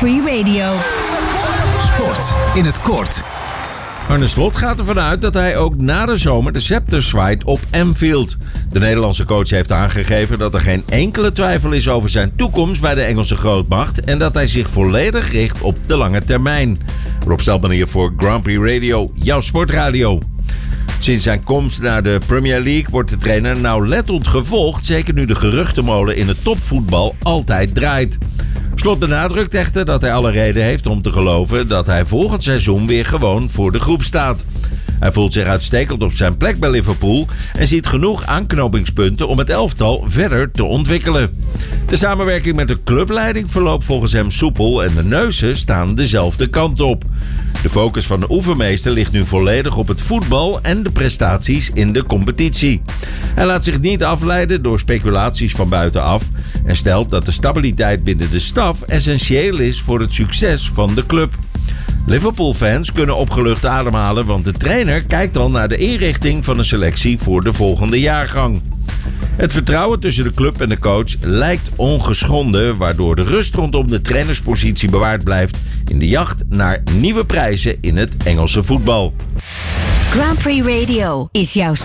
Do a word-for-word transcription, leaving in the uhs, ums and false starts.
Free Radio. Sport in het kort. Arne Slot gaat ervan uit dat hij ook na de zomer de scepter zwaait op Anfield. De Nederlandse coach heeft aangegeven dat er geen enkele twijfel is over zijn toekomst bij de Engelse grootmacht en dat hij zich volledig richt op de lange termijn. Rob Stelman hier voor Grand Prix Radio, jouw sportradio. Sinds zijn komst naar de Premier League wordt de trainer nauwlettend gevolgd, zeker nu de geruchtenmolen in het topvoetbal altijd draait. Slot benadrukt echter dat hij alle reden heeft om te geloven dat hij volgend seizoen weer gewoon voor de groep staat. Hij voelt zich uitstekend op zijn plek bij Liverpool en ziet genoeg aanknopingspunten om het elftal verder te ontwikkelen. De samenwerking met de clubleiding verloopt volgens hem soepel en de neuzen staan dezelfde kant op. De focus van de oefenmeester ligt nu volledig op het voetbal en de prestaties in de competitie. Hij laat zich niet afleiden door speculaties van buitenaf en stelt dat de stabiliteit binnen de staf essentieel is voor het succes van de club. Liverpool-fans kunnen opgelucht ademhalen, want de trainer kijkt al naar de inrichting van een selectie voor de volgende jaargang. Het vertrouwen tussen de club en de coach lijkt ongeschonden, waardoor de rust rondom de trainerspositie bewaard blijft in de jacht naar nieuwe prijzen in het Engelse voetbal. Grand Prix Radio is jouw